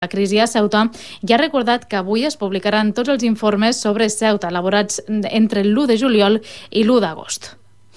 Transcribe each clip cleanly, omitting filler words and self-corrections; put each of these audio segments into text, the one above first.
la crisi a Ceuta i ha recordat que avui es publicaran tots els informes sobre Ceuta elaborats entre l'1 de juliol i l'1 d'agost.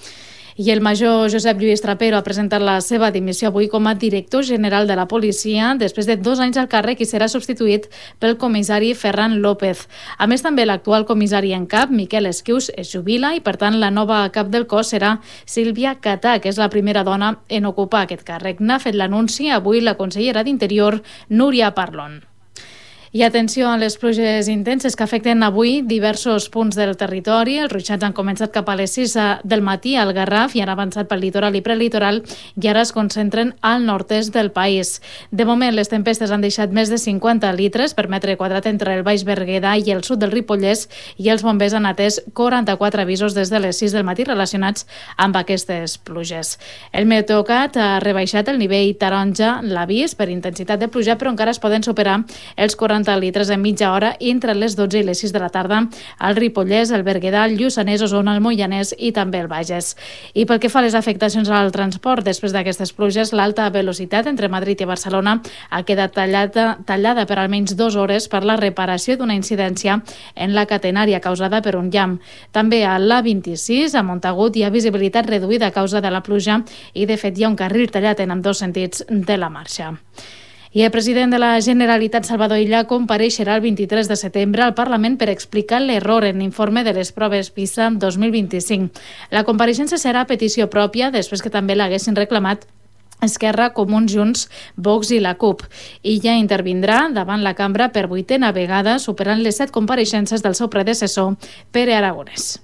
I el major Josep Lluís Trapero ha presentat la seva dimissió avui com a director general de la policia després de 2 anys al càrrec i serà substituït pel comissari Ferran López. A més, també l'actual comissari en cap, Miquel Esquius, es jubila i, per tant, la nova cap del cos serà Sílvia Catà, que és la primera dona en ocupar aquest càrrec. N'ha fet l'anunci avui la consellera d'Interior, Núria Parlon. I atenció a les pluges intenses que afecten avui diversos punts del territori. Els ruixats han començat cap a les 6 del matí al Garraf i han avançat pel litoral i prelitoral i ara es concentren al nord-est del país. De moment, les tempestes han deixat més de 50 litres per metre quadrat entre el Baix Berguedà i el sud del Ripollès i els bombers han atès 44 avisos des de les 6 del matí relacionats amb aquestes pluges. El Meteocat ha rebaixat el nivell taronja, l'avís per intensitat de pluja, però encara es poden superar els 40 litres en mitja hora entre les 12 i les 6 de la tarda al Ripollès, el Berguedà, el Lluçanès, Osona, el Moianès i també el Bages. I pel que fa a les afectacions al transport, després d'aquestes pluges, l'alta velocitat entre Madrid i Barcelona ha quedat tallada per almenys 2 hores per la reparació d'una incidència en la catenària causada per un llamp. També a l'A26, a Montagut, hi ha visibilitat reduïda a causa de la pluja i, de fet, hi ha un carril tallat en ambdós sentits de la marxa. I el president de la Generalitat, Salvador Illa, compareixerà el 23 de setembre al Parlament per explicar l'error en l'informe de les proves PISA 2025. La compareixença serà a petició pròpia, després que també l'haguessin reclamat Esquerra, Comuns, Junts, Vox i la CUP. Illa intervindrà davant la cambra per 8a vegada, superant les 7 compareixences del seu predecessor, Pere Aragonès.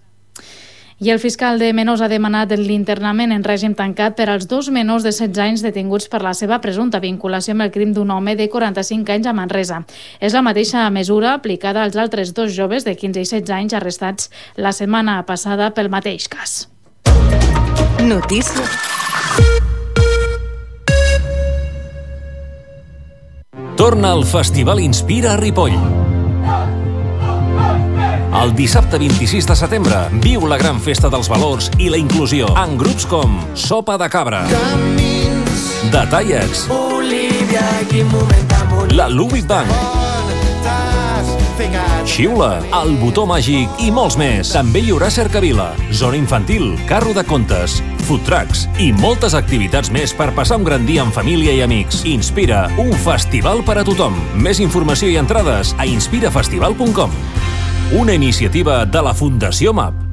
I el fiscal de menors ha demanat l'internament en règim tancat per als 2 menors de 16 anys detinguts per la seva presumpta vinculació amb el crim d'un home de 45 anys a Manresa. És la mateixa mesura aplicada als altres 2 joves de 15 i 16 anys arrestats la setmana passada pel mateix cas. Notícies. Torna al Festival Inspira a Ripoll. El dissabte 26 de setembre viu la gran festa dels valors i la inclusió en grups com Sopa de Cabra, Detallets, la Ludwig Band, Xiula, El Botó Màgic i molts més. També hi haurà cercavila, zona infantil, carro de contes, food trucks i moltes activitats més per passar un gran dia amb família i amics. Inspira, un festival per a tothom. Més informació i entrades a inspirafestival.com. Una iniciativa de la Fundació MAP.